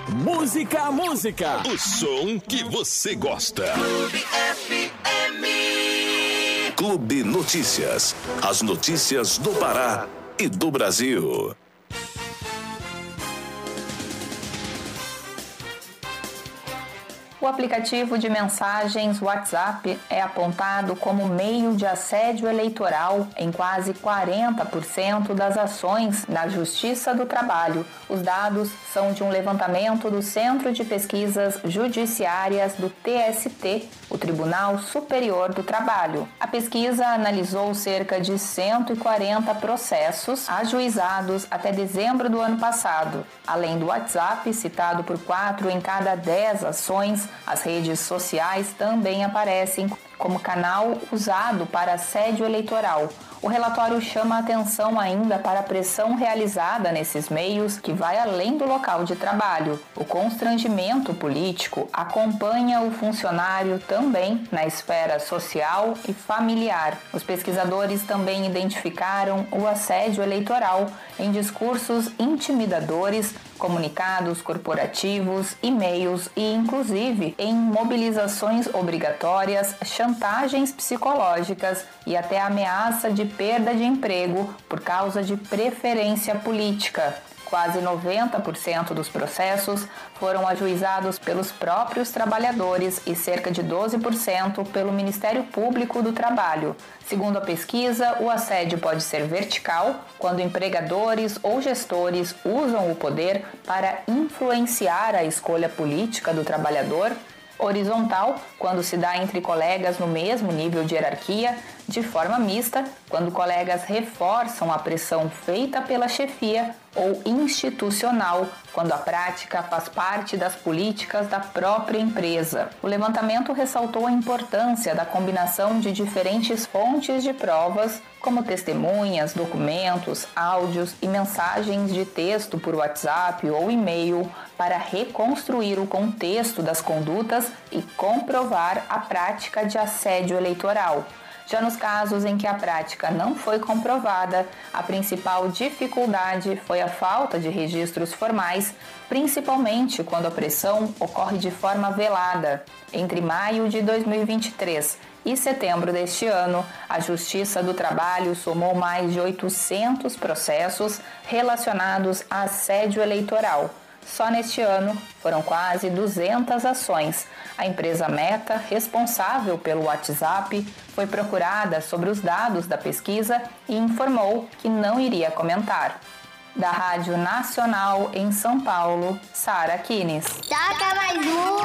Música, música. O som que você gosta. Clube FM. Clube Notícias. As notícias do Pará e do Brasil. O aplicativo de mensagens WhatsApp é apontado como meio de assédio eleitoral em quase 40% das ações na Justiça do Trabalho. Os dados são de um levantamento do Centro de Pesquisas Judiciárias do TST, o Tribunal Superior do Trabalho. A pesquisa analisou cerca de 140 processos ajuizados até dezembro do ano passado. Além do WhatsApp, citado por 4 em cada 10 ações, as redes sociais também aparecem como canal usado para assédio eleitoral. O relatório chama a atenção ainda para a pressão realizada nesses meios, que vai além do local de trabalho. O constrangimento político acompanha o funcionário também na esfera social e familiar. Os pesquisadores também identificaram o assédio eleitoral em discursos intimidadores, comunicados corporativos, e-mails e, inclusive, em mobilizações obrigatórias, chantagens psicológicas e até ameaça de perda de emprego por causa de preferência política. Quase 90% dos processos foram ajuizados pelos próprios trabalhadores e cerca de 12% pelo Ministério Público do Trabalho. Segundo a pesquisa, o assédio pode ser vertical, quando empregadores ou gestores usam o poder para influenciar a escolha política do trabalhador, horizontal, quando se dá entre colegas no mesmo nível de hierarquia, de forma mista, quando colegas reforçam a pressão feita pela chefia, ou institucional, quando a prática faz parte das políticas da própria empresa. O levantamento ressaltou a importância da combinação de diferentes fontes de provas, como testemunhas, documentos, áudios e mensagens de texto por WhatsApp ou e-mail, para reconstruir o contexto das condutas e comprovar a prática de assédio eleitoral. Já nos casos em que a prática não foi comprovada, a principal dificuldade foi a falta de registros formais, principalmente quando a pressão ocorre de forma velada. Entre maio de 2023 e setembro deste ano, a Justiça do Trabalho somou mais de 800 processos relacionados a assédio eleitoral. Só neste ano foram quase 200 ações. A empresa Meta, responsável pelo WhatsApp, foi procurada sobre os dados da pesquisa e informou que não iria comentar. Da Rádio Nacional em São Paulo, Sara Kines. Toca mais música!